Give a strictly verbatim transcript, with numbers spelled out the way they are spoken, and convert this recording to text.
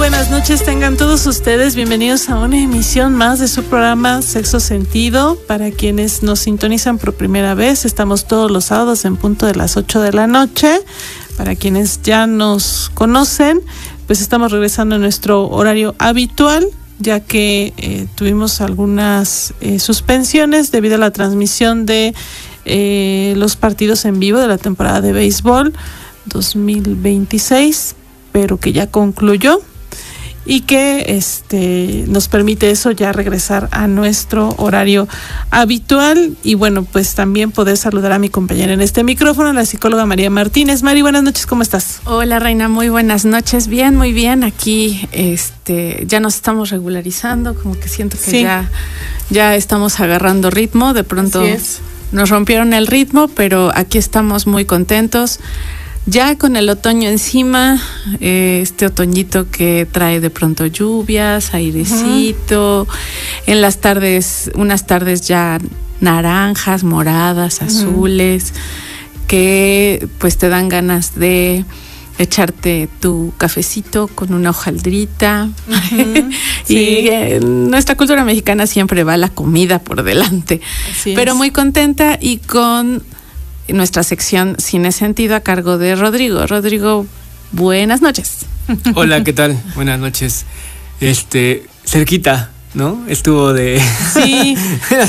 buenas noches tengan todos ustedes. Bienvenidos a una emisión más de su programa Sexo Sentido. Para quienes nos sintonizan por primera vez, estamos todos los sábados en punto de las ocho de la noche. Para quienes ya nos conocen, pues estamos regresando a nuestro horario habitual, ya que eh, tuvimos algunas eh, suspensiones debido a la transmisión de eh, los partidos en vivo de la temporada de béisbol dos mil veintiséis, pero que ya concluyó y que este nos permite eso ya regresar a nuestro horario habitual. Y bueno, pues también poder saludar a mi compañera en este micrófono, la psicóloga María Martínez. Mari, buenas noches, ¿cómo estás? Hola, Reina, muy buenas noches. Bien, muy bien. Aquí este ya nos estamos regularizando, como que siento que sí. ya, ya estamos agarrando ritmo. De pronto nos rompieron el ritmo, pero aquí estamos muy contentos. Ya con el otoño encima, eh, este otoñito que trae de pronto lluvias, airecito, uh-huh. en las tardes, unas tardes ya naranjas, moradas, uh-huh. azules, que pues te dan ganas de echarte tu cafecito con una hojaldrita. Uh-huh. Sí. Y eh, nuestra cultura mexicana siempre va la comida por delante. Así pero es. Muy contenta y con nuestra sección Cine Sentido a cargo de Rodrigo. Rodrigo, buenas noches. Hola, ¿qué tal? Buenas noches. Este, cerquita, ¿no? Estuvo de... Sí,